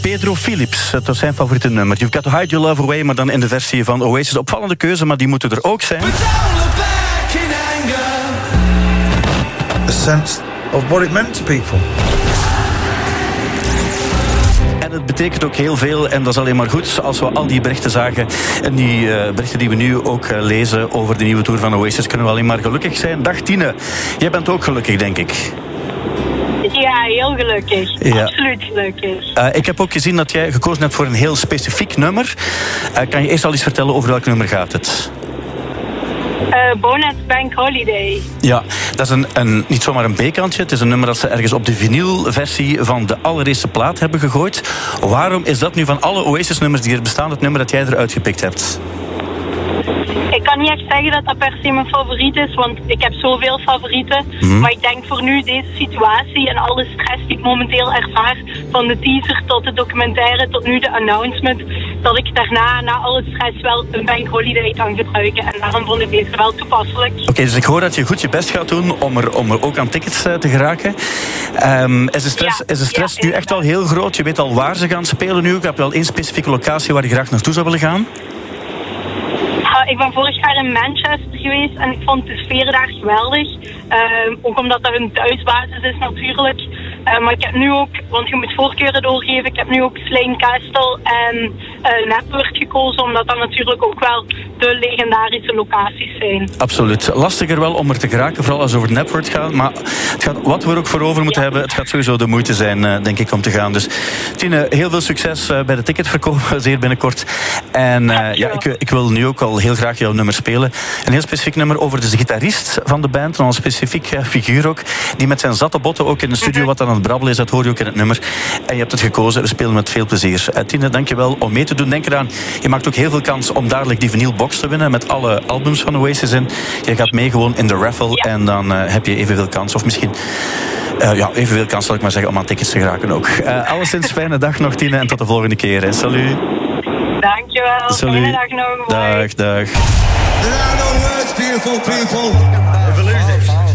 Pedro Phillips, het was zijn favoriete nummer. You've Got to Hide Your Love Away, maar dan in de versie van Oasis. Opvallende keuze, maar die moeten er ook zijn. A sense of what it meant to people. En het betekent ook heel veel, en dat is alleen maar goed, als we al die berichten zagen en die berichten die we nu ook lezen over de nieuwe tour van Oasis, kunnen we alleen maar gelukkig zijn. Dag Tine, jij bent ook gelukkig, denk ik. Ja, heel gelukkig. Ja. Absoluut gelukkig. Ik heb ook gezien dat jij gekozen hebt voor een heel specifiek nummer. Kan je eerst al eens vertellen over welk nummer gaat het? Bonnet Bank Holiday. Ja, dat is niet zomaar een B-kantje. Het is een nummer dat ze ergens op de vinylversie van de allereerste plaat hebben gegooid. Waarom is dat nu van alle Oasis-nummers die er bestaan het nummer dat jij eruit gepikt hebt? Ik kan niet echt zeggen dat dat per se mijn favoriet is, want ik heb zoveel favorieten. Maar ik denk voor nu deze situatie en alle stress die ik momenteel ervaar, van de teaser tot de documentaire tot nu de announcement, dat ik daarna, na alle stress, wel een Bank Holiday kan gebruiken. En daarom vond ik deze wel toepasselijk. Oké, dus ik hoor dat je goed je best gaat doen om er ook aan tickets te geraken. Is de stress nu echt al heel groot? Je weet al waar ze gaan spelen nu. Heb je al één specifieke locatie waar je graag naartoe zou willen gaan? Ik ben vorig jaar in Manchester geweest en ik vond de sfeer daar geweldig. Ook omdat dat hun thuisbasis is natuurlijk. Maar ik heb nu ook, want je moet voorkeuren doorgeven, ik heb nu ook Slane Castle en Network gekozen, omdat dat natuurlijk ook wel de legendarische locaties zijn. Absoluut. Lastiger wel om er te geraken, vooral als het over het Network gaat. Maar het gaat, wat we er ook voor over moeten hebben, het gaat sowieso de moeite zijn, denk ik, om te gaan. Dus Tine, heel veel succes bij de ticketverkoop, zeer binnenkort. En ik wil nu ook al heel graag jouw nummer spelen. Een heel specifiek nummer over de gitarist van de band, een specifiek figuur ook, die met zijn zatte botten ook in de studio wat aan het brabbelen is, dat hoor je ook in het nummer. En je hebt het gekozen, we spelen met veel plezier. Tine, dankjewel om mee te doen. Denk eraan, je maakt ook heel veel kans om dadelijk die vinylbox te winnen met alle albums van Oasis in. Je gaat mee gewoon in de raffle en dan heb je evenveel kans, of misschien evenveel kans zal ik maar zeggen, om aan tickets te geraken ook. Alleszins fijne dag nog, Tine, en tot de volgende keer. Hè. Salut. Dankjewel. Salut. Fijne dag nog. Dag, dag. There are no words, beautiful people.